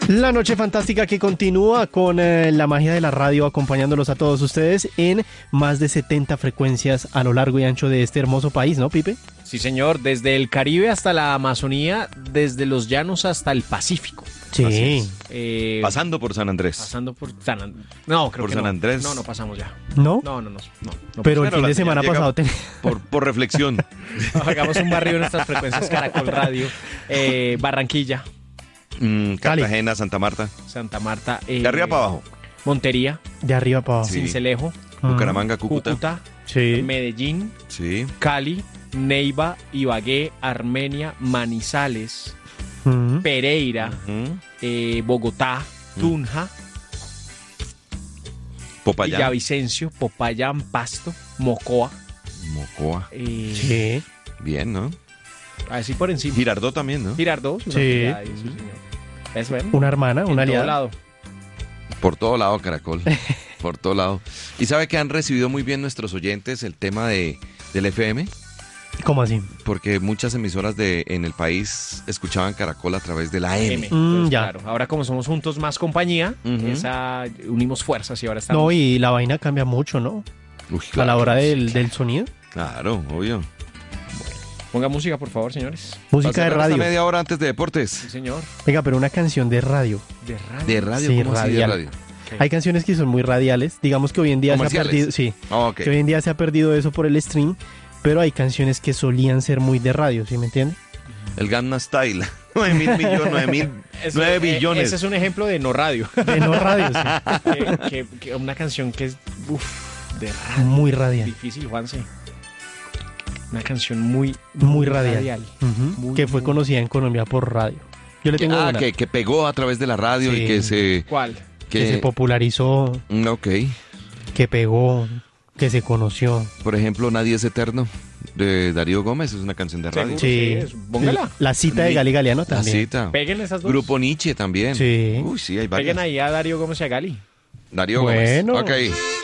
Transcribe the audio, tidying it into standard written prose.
La noche fantástica que continúa con la magia de la radio acompañándolos a todos ustedes en más de 70 frecuencias a lo largo y ancho de este hermoso país, ¿no, Pipe? Sí, señor, desde el Caribe hasta la Amazonía, desde los llanos hasta el Pacífico. Sí. Pasando por San Andrés. Pasando por San Andrés. No, creo por que San no. Andrés. No pasamos ya. ¿No? No. Pero el Bueno, fin la de señal semana llega pasado... Por reflexión. Hagamos un barrio en nuestras frecuencias Caracol Radio. Barranquilla, Cartagena, Santa Marta. Santa Marta. De arriba para abajo. Montería, De arriba para abajo. Sí. Cincelejo, Bucaramanga, Cúcuta. Cúcuta, Sí. Medellín, Sí. Cali, Neiva, Ibagué, Armenia, Manizales, Mm. Pereira, Ujú. Bogotá, Tunja, Popayán. Villavicencio, Popayán, Pasto, Mocoa. Mocoa. Sí. Bien, ¿no? Así por encima. Girardot también, ¿no? Girardot. Sí. Ay, sí, señor. Eso es. Una hermana, una En todo aliada. lado. Por todo lado, Caracol. Por todo lado. ¿Y sabe que han recibido muy bien nuestros oyentes el tema del FM? ¿Cómo así? Porque muchas emisoras en el país escuchaban Caracol a través de la AM. M. Entonces, ya. Claro, ahora como somos juntos más compañía, Ujú. unimos fuerzas y ahora estamos. No, y la vaina cambia mucho, ¿no? Uy, A la hora sí, del sonido. Claro, obvio. Ponga música, por favor, señores. Música de Para cerrar esta radio. media hora antes de Sí, deportes. señor. Venga, pero una canción de radio. De radio. ¿De radio? Sí, ¿Cómo así de radial. radio? Ok. Hay canciones que son muy radiales. Digamos que hoy en día se ha ¿Comerciales? perdido, sí, Ah, ok. que hoy en día se ha perdido eso por el stream, pero hay canciones que solían ser muy de radio, ¿sí me entiende? El Gangnam Style. 9.000 millones, 9 billones. Ese es un ejemplo de no radio. De no radio, sí. que una canción que es de radio. Muy radial. Difícil, Juanse. Una canción muy Radial. Ujú. Muy, Que fue muy- conocida en Colombia por radio. Yo le tengo una Que pegó a través de la radio Sí. y que se... ¿Cuál? que se popularizó, Ok. que pegó, que se conoció. Por ejemplo, Nadie es Eterno, de Darío Gómez, es una canción de radio. Seguro. Sí, póngala. La cita de Gali Galeano La también. cita. Peguen esas dos. Grupo Nietzsche también. Sí. Uy, sí, hay varias. Peguen ahí a Darío Gómez y a Gali. Darío Bueno. Gómez. Ok.